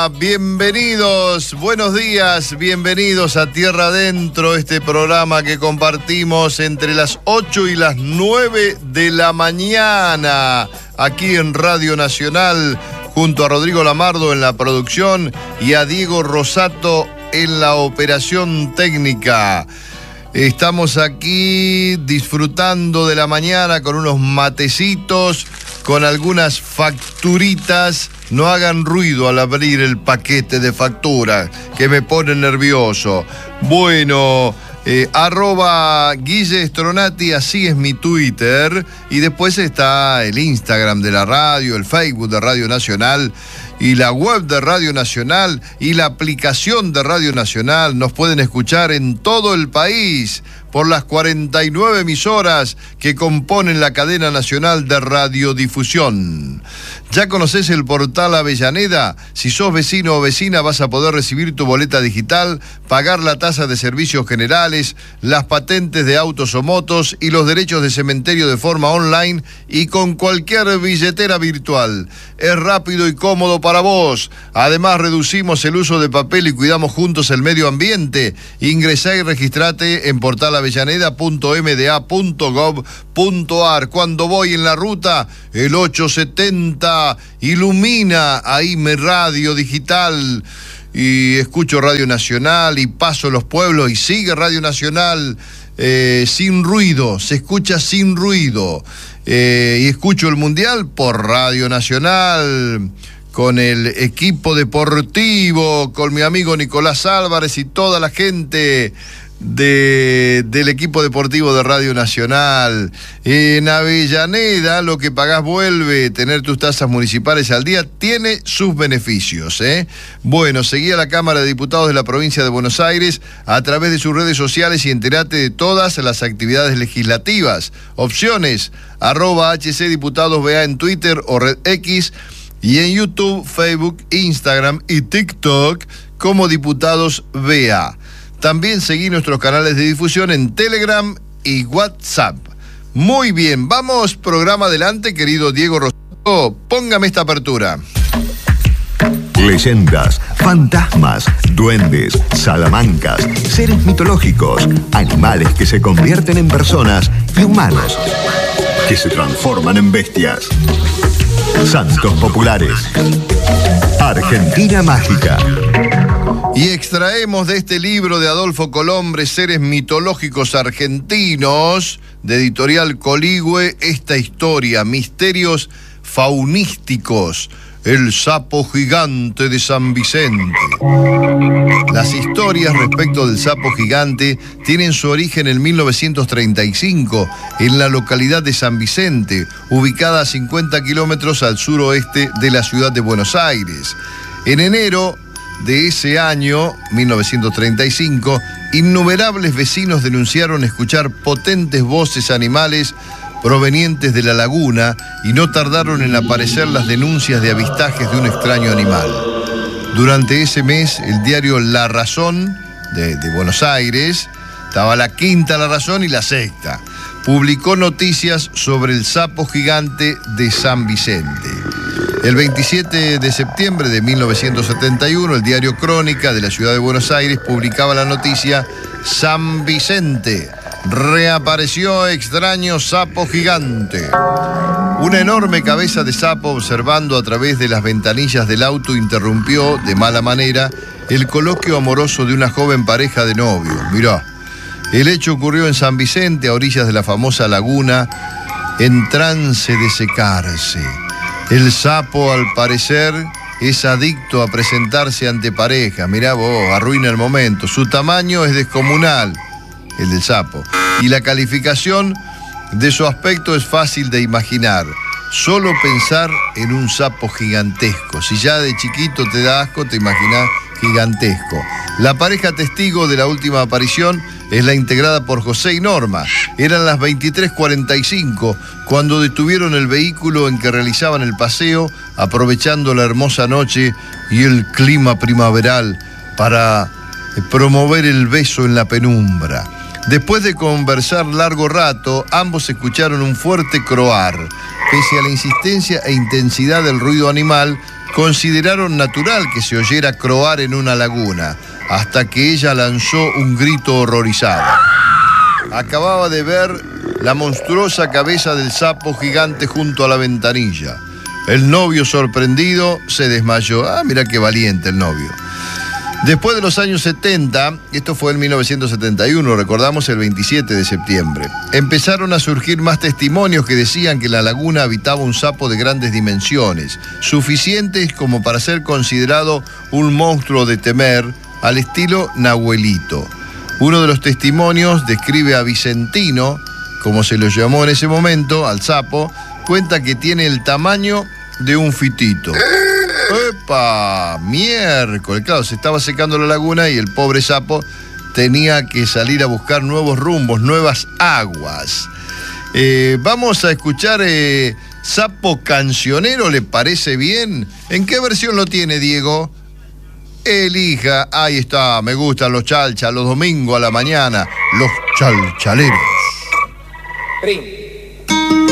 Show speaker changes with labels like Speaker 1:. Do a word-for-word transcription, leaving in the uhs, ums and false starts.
Speaker 1: Hola, bienvenidos, buenos días, bienvenidos a Tierra Adentro, este programa que compartimos entre las ocho y las nueve de la mañana, aquí en Radio Nacional, junto a Rodrigo Lamardo en la producción y a Diego Rosato en la operación técnica. Estamos aquí disfrutando de la mañana con unos matecitos, con algunas facturitas. No hagan ruido al abrir el paquete de factura, que me pone nervioso. Bueno, eh, arroba Guille Stronati, así es mi Twitter. Y después está el Instagram de la radio, el Facebook de Radio Nacional, y la web de Radio Nacional y la aplicación de Radio Nacional. Nos pueden escuchar en todo el país por las cuarenta y nueve emisoras que componen la cadena nacional de radiodifusión. ¿Ya conoces el portal Avellaneda? Si sos vecino o vecina vas a poder recibir tu boleta digital, pagar la tasa de servicios generales, las patentes de autos o motos y los derechos de cementerio de forma online y con cualquier billetera virtual. Es rápido y cómodo para vos. Además, reducimos el uso de papel y cuidamos juntos el medio ambiente. Ingresá y registrate en portal avellaneda punto m d a punto gov punto a r. Cuando voy en la ruta, el ochocientos setenta ilumina ahí mi radio digital y escucho Radio Nacional y paso los pueblos y sigue Radio Nacional eh, sin ruido, se escucha sin ruido. Eh, y escucho el Mundial por Radio Nacional, con el equipo deportivo, con mi amigo Nicolás Álvarez y toda la gente de, del equipo deportivo de Radio Nacional. En Avellaneda, lo que pagás vuelve. Tener tus tasas municipales al día tiene sus beneficios, ¿eh? Bueno, seguí a la Cámara de Diputados de la provincia de Buenos Aires a través de sus redes sociales y entérate de todas las actividades legislativas. Opciones, arroba H C Diputados B A en Twitter o Red X, y en YouTube, Facebook, Instagram y TikTok como Diputados B A. También seguí nuestros canales de difusión en Telegram y WhatsApp. Muy bien, vamos, programa adelante, querido Diego Rosato. Póngame esta apertura.
Speaker 2: Leyendas, fantasmas, duendes, salamancas, seres mitológicos, animales que se convierten en personas y humanos que se transforman en bestias. Santos populares. Argentina mágica.
Speaker 1: Y extraemos de este libro de Adolfo Colombre, Seres mitológicos argentinos, de Editorial Coligüe, esta historia, misterios faunísticos, el sapo gigante de San Vicente. Las historias respecto del sapo gigante tienen su origen en mil novecientos treinta y cinco, en la localidad de San Vicente, ubicada a cincuenta kilómetros al suroeste de la ciudad de Buenos Aires. En enero de ese año, mil novecientos treinta y cinco, innumerables vecinos denunciaron escuchar potentes voces animales provenientes de la laguna y no tardaron en aparecer las denuncias de avistajes de un extraño animal. Durante ese mes, el diario La Razón de, de Buenos Aires, estaba la quinta La Razón y la sexta, publicó noticias sobre el sapo gigante de San Vicente. El veintisiete de septiembre de mil novecientos setenta y uno, el diario Crónica de la ciudad de Buenos Aires publicaba la noticia: San Vicente, reapareció extraño sapo gigante. Una enorme cabeza de sapo observando a través de las ventanillas del auto interrumpió de mala manera el coloquio amoroso de una joven pareja de novios. Mirá, el hecho ocurrió en San Vicente, a orillas de la famosa laguna, en trance de secarse. El sapo, al parecer, es adicto a presentarse ante pareja. Mirá vos, arruina el momento. Su tamaño es descomunal, el del sapo, y la calificación de su aspecto es fácil de imaginar. Solo pensar en un sapo gigantesco. Si ya de chiquito te da asco, te imaginás gigantesco. La pareja testigo de la última aparición es la integrada por José y Norma. Eran las veintitrés cuarenta y cinco cuando detuvieron el vehículo en que realizaban el paseo, aprovechando la hermosa noche y el clima primaveral para promover el beso en la penumbra. Después de conversar largo rato, ambos escucharon un fuerte croar. Pese a la insistencia e intensidad del ruido animal, consideraron natural que se oyera croar en una laguna, hasta que ella lanzó un grito horrorizado. Acababa de ver la monstruosa cabeza del sapo gigante junto a la ventanilla. El novio, sorprendido, se desmayó. Ah, mira qué valiente el novio. Después de los años setenta, esto fue en mil novecientos setenta y uno, recordamos el veintisiete de septiembre, empezaron a surgir más testimonios que decían que en la laguna habitaba un sapo de grandes dimensiones, suficientes como para ser considerado un monstruo de temer, al estilo Nahuelito. Uno de los testimonios describe a Vicentino, como se lo llamó en ese momento, al sapo, cuenta que tiene el tamaño de un fitito. ¡Epa! Miércoles. Claro, se estaba secando la laguna y el pobre sapo tenía que salir a buscar nuevos rumbos, nuevas aguas. Eh, vamos a escuchar eh, Sapo Cancionero, ¿le parece bien? ¿En qué versión lo tiene, Diego? Elija. Ahí está, me gustan los chalchas, los domingos a la mañana, los chalchaleros.
Speaker 3: Ring.